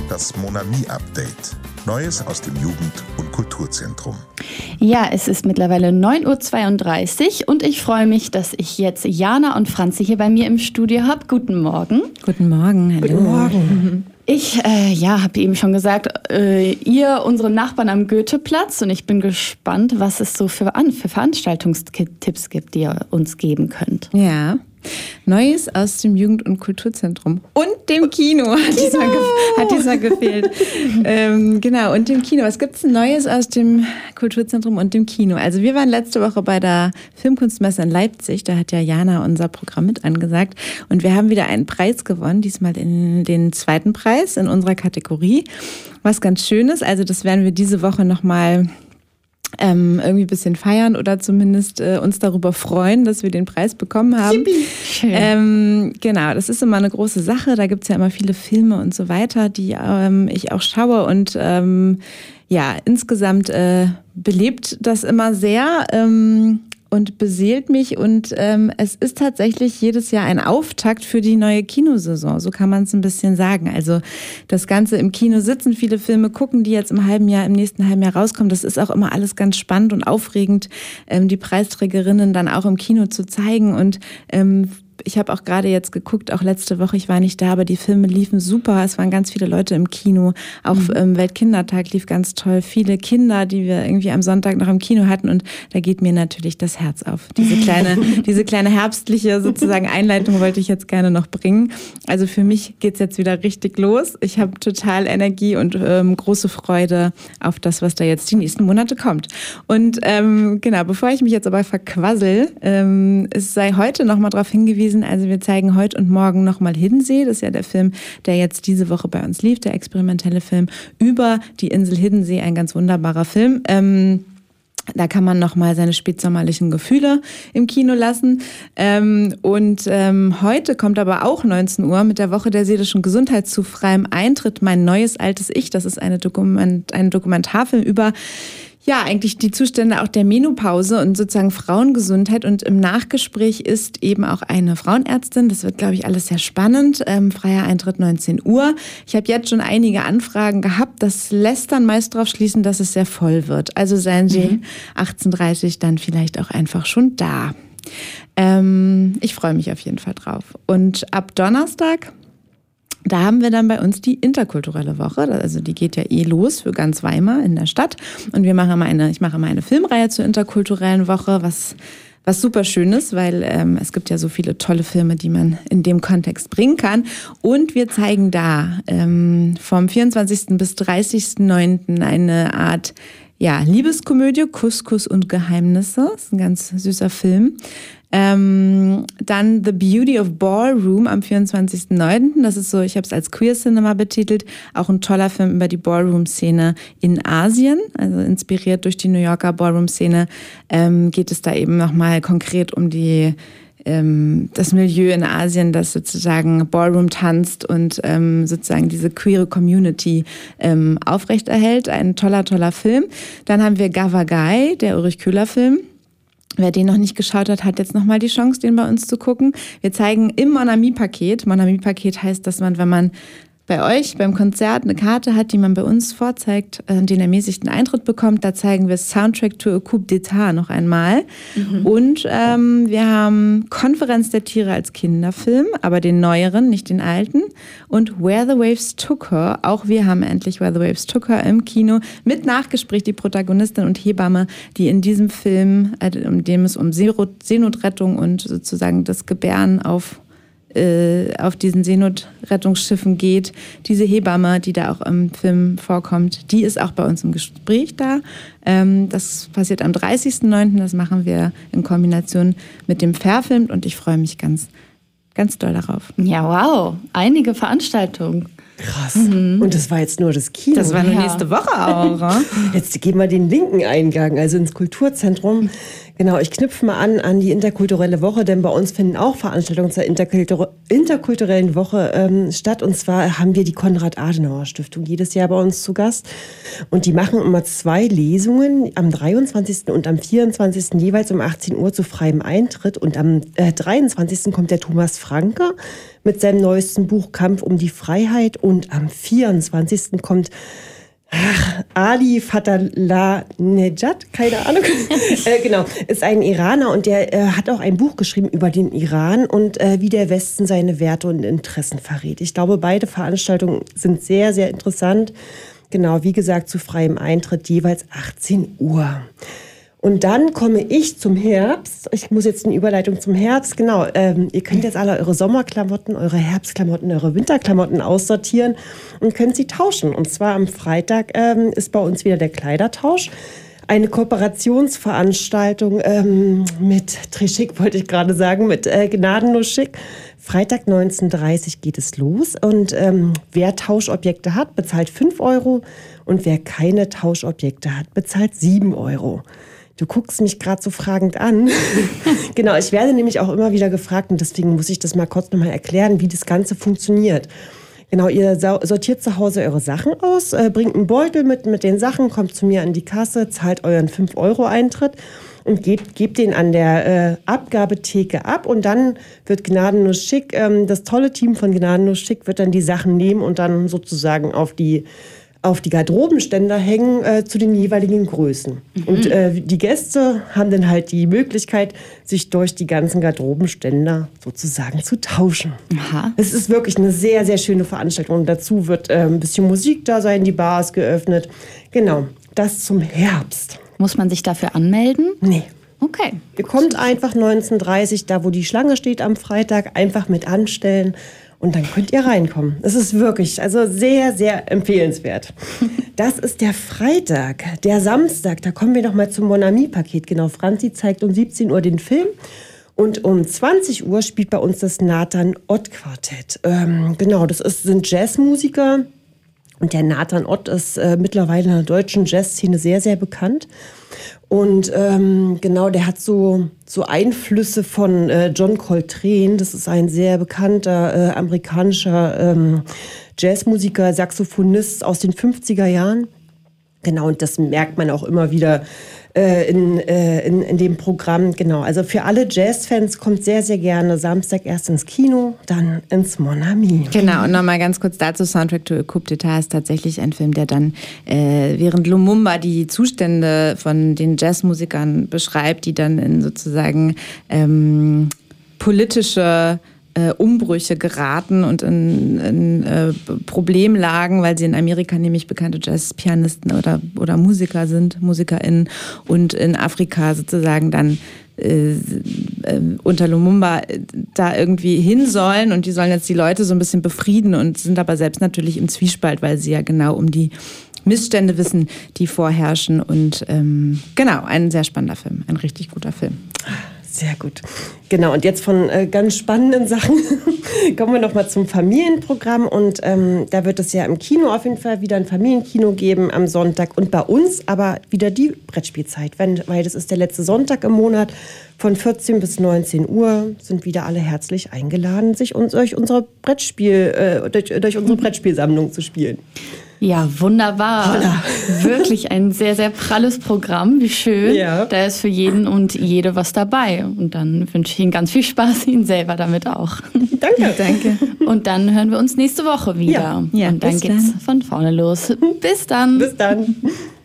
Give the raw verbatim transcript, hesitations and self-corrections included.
das Monami-Update. Neues aus dem Jugend- und Kulturzentrum. Ja, es ist mittlerweile neun Uhr zweiunddreißig und ich freue mich, dass ich jetzt Jana und Franzi hier bei mir im Studio habe. Guten Morgen. Guten Morgen, hallo. Guten Morgen. Ich äh, ja, habe eben schon gesagt, äh, ihr, unsere Nachbarn am Goetheplatz, und ich bin gespannt, was es so für, an, für Veranstaltungstipps gibt, die ihr uns geben könnt. Ja. Neues aus dem Jugend- und Kulturzentrum und dem Kino, Kino. Hat, diesmal ge- hat diesmal gefehlt. ähm, genau, und dem Kino. Was gibt es Neues aus dem Kulturzentrum und dem Kino? Also wir waren letzte Woche bei der Filmkunstmesse in Leipzig, da hat ja Jana unser Programm mit angesagt und wir haben wieder einen Preis gewonnen, diesmal in den zweiten Preis in unserer Kategorie. Was ganz schön ist, also das werden wir diese Woche nochmal Ähm, irgendwie ein bisschen feiern oder zumindest äh, uns darüber freuen, dass wir den Preis bekommen haben. Schön. Ähm, genau, das ist immer eine große Sache. Da gibt es ja immer viele Filme und so weiter, die ähm, ich auch schaue. Und ähm, ja, insgesamt äh, belebt das immer sehr ähm, und beseelt mich. Und ähm, es ist tatsächlich jedes Jahr ein Auftakt für die neue Kinosaison. So kann man es ein bisschen sagen. Also das Ganze im Kino sitzen, viele Filme gucken, die jetzt im halben Jahr, im nächsten halben Jahr rauskommen. Das ist auch immer alles ganz spannend und aufregend, ähm, die Preisträgerinnen dann auch im Kino zu zeigen. Und ähm, ich habe auch gerade jetzt geguckt, auch letzte Woche, ich war nicht da, aber die Filme liefen super. Es waren ganz viele Leute im Kino. Auch mhm. ähm, Weltkindertag lief ganz toll. Viele Kinder, die wir irgendwie am Sonntag noch im Kino hatten. Und da geht mir natürlich das Herz auf. Diese kleine, diese kleine herbstliche sozusagen Einleitung wollte ich jetzt gerne noch bringen. Also für mich geht's jetzt wieder richtig los. Ich habe total Energie und ähm, große Freude auf das, was da jetzt die nächsten Monate kommt. Und ähm, genau, bevor ich mich jetzt aber verquassel, ähm, es sei heute noch mal darauf hingewiesen, also wir zeigen heute und morgen nochmal Hiddensee. Das ist ja der Film, der jetzt diese Woche bei uns lief, der experimentelle Film über die Insel Hiddensee, ein ganz wunderbarer Film. Ähm, Da kann man nochmal seine spätsommerlichen Gefühle im Kino lassen. Ähm, und ähm, heute kommt aber auch neunzehn Uhr mit der Woche der seelischen Gesundheit zu freiem Eintritt Mein neues altes Ich. Das ist eine Dokument, ein Dokumentarfilm über ja, eigentlich die Zustände auch der Menopause und sozusagen Frauengesundheit. Und im Nachgespräch ist eben auch eine Frauenärztin. Das wird, glaube ich, alles sehr spannend. Ähm, freier Eintritt neunzehn Uhr. Ich habe jetzt schon einige Anfragen gehabt. Das lässt dann meist darauf schließen, dass es sehr voll wird. Also seien Sie mhm. achtzehn Uhr dreißig dann vielleicht auch einfach schon da. Ähm, ich freue mich auf jeden Fall drauf. Und ab Donnerstag, da haben wir dann bei uns die interkulturelle Woche. Also die geht ja eh los für ganz Weimar in der Stadt. Und wir machen mal eine, ich mache mal eine Filmreihe zur interkulturellen Woche, was, was super schön ist, weil ähm, es gibt ja so viele tolle Filme, die man in dem Kontext bringen kann. Und wir zeigen da ähm, vom vierundzwanzigsten bis dreißigsten neunten eine Art ja, Liebeskomödie, Kuss, Kuss und Geheimnisse. Das ist ein ganz süßer Film. Ähm, dann The Beauty of Ballroom am vierundzwanzigsten neunten Das ist so, ich habe es als Queer Cinema betitelt, auch ein toller Film über die Ballroom-Szene in Asien, also inspiriert durch die New Yorker Ballroom-Szene, ähm, geht es da eben nochmal konkret um die ähm, das Milieu in Asien, das sozusagen Ballroom tanzt und ähm, sozusagen diese queere Community ähm, aufrechterhält. Ein toller, toller Film. Dann haben wir Gavagai, der Ulrich Köhler-Film. Wer den noch nicht geschaut hat, hat jetzt nochmal die Chance, den bei uns zu gucken. Wir zeigen im Monami-Paket. Monami-Paket heißt, dass man, wenn man bei euch beim Konzert eine Karte hat, die man bei uns vorzeigt, den ermäßigten Eintritt bekommt. Da zeigen wir Soundtrack to a Coup d'Etat noch einmal. Mhm. Und ähm, wir haben Konferenz der Tiere als Kinderfilm, aber den neueren, nicht den alten. Und Where the Waves Took Her. Auch wir haben endlich Where the Waves Took Her im Kino. Mit Nachgespräch die Protagonistin und Hebamme, die in diesem Film, äh, in dem es um Seenotrettung und sozusagen das Gebären auf auf diesen Seenotrettungsschiffen geht. Diese Hebamme, die da auch im Film vorkommt, die ist auch bei uns im Gespräch da. Das passiert am dreißigsten neunten Das machen wir in Kombination mit dem Fairfilm und ich freue mich ganz, ganz doll darauf. Ja, wow. Einige Veranstaltungen. Krass. Mhm. Und das war jetzt nur das Kino. Das war nur ja. nächste Woche auch. Jetzt geben wir den linken Eingang, also ins Kulturzentrum. Genau, ich knüpfe mal an an die interkulturelle Woche, denn bei uns finden auch Veranstaltungen zur interkultur- interkulturellen Woche ähm, statt. Und zwar haben wir die Konrad-Adenauer-Stiftung jedes Jahr bei uns zu Gast. Und die machen immer zwei Lesungen, am dreiundzwanzigsten und am vierundzwanzigsten jeweils um achtzehn Uhr zu freiem Eintritt. Und am äh, dreiundzwanzigsten kommt der Thomas Franke mit seinem neuesten Buch Kampf um die Freiheit. Und am vierundzwanzigsten kommt Ach, Ali Fatalanejad, keine Ahnung. äh, genau, ist ein Iraner und der äh, hat auch ein Buch geschrieben über den Iran und äh, wie der Westen seine Werte und Interessen verrät. Ich glaube, beide Veranstaltungen sind sehr, sehr interessant. Genau, wie gesagt, zu freiem Eintritt jeweils achtzehn Uhr. Und dann komme ich zum Herbst. Ich muss jetzt eine Überleitung zum Herbst. Genau, ähm, ihr könnt jetzt alle eure Sommerklamotten, eure Herbstklamotten, eure Winterklamotten aussortieren und könnt sie tauschen. Und zwar am Freitag ähm, ist bei uns wieder der Kleidertausch. Eine Kooperationsveranstaltung ähm, mit Trichic, wollte ich gerade sagen, mit äh, Gnadenlos Schick. Freitag neunzehn Uhr dreißig geht es los. Und ähm, wer Tauschobjekte hat, bezahlt fünf Euro. Und wer keine Tauschobjekte hat, bezahlt sieben Euro. Du guckst mich gerade so fragend an. Genau, ich werde nämlich auch immer wieder gefragt und deswegen muss ich das mal kurz nochmal erklären, wie das Ganze funktioniert. Genau, ihr sortiert zu Hause eure Sachen aus, äh, bringt einen Beutel mit mit den Sachen, kommt zu mir an die Kasse, zahlt euren fünf Euro Eintritt und gebt, gebt den an der äh, Abgabetheke ab und dann wird Gnadenlos Schick, ähm, das tolle Team von Gnadenlos Schick wird dann die Sachen nehmen und dann sozusagen auf die auf die Garderobenständer hängen äh, zu den jeweiligen Größen. Mhm. Und äh, die Gäste haben dann halt die Möglichkeit, sich durch die ganzen Garderobenständer sozusagen zu tauschen. Aha. Es ist wirklich eine sehr, sehr schöne Veranstaltung. Und dazu wird äh, ein bisschen Musik da sein, die Bar ist geöffnet. Genau, das zum Herbst. Muss man sich dafür anmelden? Nee. Okay. Ihr kommt einfach neunzehn Uhr dreißig, da wo die Schlange steht am Freitag, einfach mit anstellen. Und dann könnt ihr reinkommen. Es ist wirklich, also sehr, sehr empfehlenswert. Das ist der Freitag. Der Samstag, da kommen wir noch mal zum Mon Ami-Paket. Genau, Franzi zeigt um siebzehn Uhr den Film. Und um zwanzig Uhr spielt bei uns das Nathan Ott Quartett. Ähm, genau, das ist, sind Jazzmusiker. Und der Nathan Ott ist äh, mittlerweile in der deutschen Jazzszene sehr, sehr bekannt. Und ähm, genau, der hat so, so Einflüsse von äh, John Coltrane. Das ist ein sehr bekannter äh, amerikanischer ähm, Jazzmusiker, Saxophonist aus den fünfziger Jahren. Genau, und das merkt man auch immer wieder äh, in, äh, in, in dem Programm. Genau, also für alle Jazzfans kommt sehr, sehr gerne Samstag erst ins Kino, dann ins Mon Ami. Genau, und nochmal ganz kurz dazu, Soundtrack to a Coup d'Etat ist tatsächlich ein Film, der dann äh, während Lumumba die Zustände von den Jazzmusikern beschreibt, die dann in sozusagen ähm, politische Äh, Umbrüche geraten und in, in äh, Problemlagen, weil sie in Amerika nämlich bekannte Jazzpianisten oder, oder Musiker sind, MusikerInnen, und in Afrika sozusagen dann äh, äh, unter Lumumba da irgendwie hin sollen und die sollen jetzt die Leute so ein bisschen befrieden und sind aber selbst natürlich im Zwiespalt, weil sie ja genau um die Missstände wissen, die vorherrschen und ähm, genau, ein sehr spannender Film, ein richtig guter Film. Sehr gut. Genau, und jetzt von äh, ganz spannenden Sachen kommen wir nochmal zum Familienprogramm. Und ähm, da wird es ja im Kino auf jeden Fall wieder ein Familienkino geben am Sonntag. Und bei uns aber wieder die Brettspielzeit, wenn, weil das ist der letzte Sonntag im Monat. Von vierzehn bis neunzehn Uhr sind wieder alle herzlich eingeladen, sich uns, durch, unsere Brettspiel, äh, durch, durch unsere Brettspielsammlung zu spielen. Ja, wunderbar. Holla. Wirklich ein sehr, sehr pralles Programm. Wie schön. Ja. Da ist für jeden und jede was dabei. Und dann wünsche ich Ihnen ganz viel Spaß, Ihnen selber damit auch. Danke. Danke. Und dann hören wir uns nächste Woche wieder. Ja, ja, und dann geht's dann. von vorne los. Bis dann. Bis dann.